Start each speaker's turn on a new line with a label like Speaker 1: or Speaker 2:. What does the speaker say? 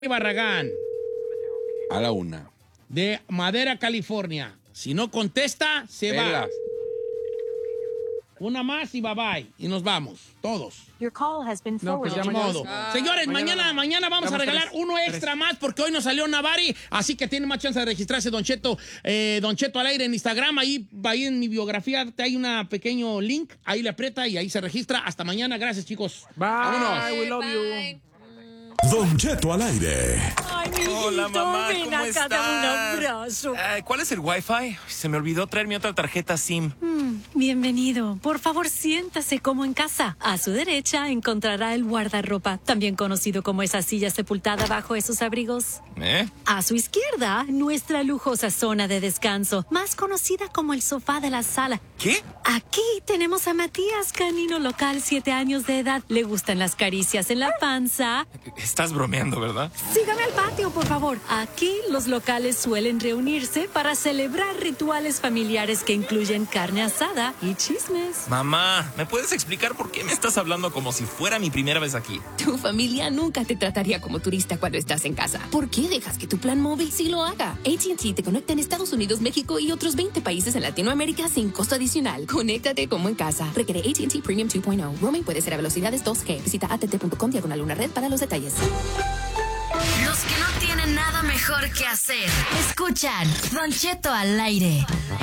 Speaker 1: Barragán.
Speaker 2: A la una.
Speaker 1: De Madera, California. Si no contesta, se va. Una más y bye bye. Y nos vamos, todos.
Speaker 3: Your call has been forwarded.
Speaker 1: Pues, modo. Señores, mañana vamos a regalar uno extra más porque hoy nos salió Navari, así que tiene más chance de registrarse Don Cheto al aire en Instagram. Ahí en mi biografía hay un pequeño link, ahí le aprieta y ahí se registra. Hasta mañana, gracias chicos.
Speaker 2: Bye.
Speaker 1: Vámonos.
Speaker 2: We love you.
Speaker 4: Don Cheto al aire.
Speaker 5: Ay, mijito,
Speaker 6: Hola, mamá,
Speaker 5: ven
Speaker 6: ¿cómo
Speaker 5: acá,
Speaker 6: estás?
Speaker 5: dame un abrazo.
Speaker 6: ¿Cuál es el Wi-Fi? Se me olvidó traer mi otra tarjeta SIM.
Speaker 5: Bienvenido. Por favor, siéntase como en casa. A su derecha encontrará el guardarropa, también conocido como esa silla sepultada bajo esos abrigos. A su izquierda, nuestra lujosa zona de descanso, más conocida como el sofá de la sala.
Speaker 6: ¿Qué?
Speaker 5: Aquí tenemos a Matías, canino local, 7 años de edad. Le gustan las caricias en la panza.
Speaker 6: Estás bromeando, ¿verdad?
Speaker 5: Sígame al patio, por favor. Aquí los locales suelen reunirse para celebrar rituales familiares que incluyen carne asada y chismes.
Speaker 6: Mamá, ¿me puedes explicar por qué me estás hablando como si fuera mi primera vez aquí?
Speaker 7: Tu familia nunca te trataría como turista cuando estás en casa. ¿Por qué dejas que tu plan móvil sí lo haga? AT&T te conecta en Estados Unidos, México y otros 20 países en Latinoamérica sin costo adicional. Conéctate como en casa. Requiere AT&T Premium 2.0. Roaming puede ser a velocidades 2G. Visita att.com/red para los detalles.
Speaker 8: Los que no tienen nada mejor que hacer, escuchan Don Cheto al aire.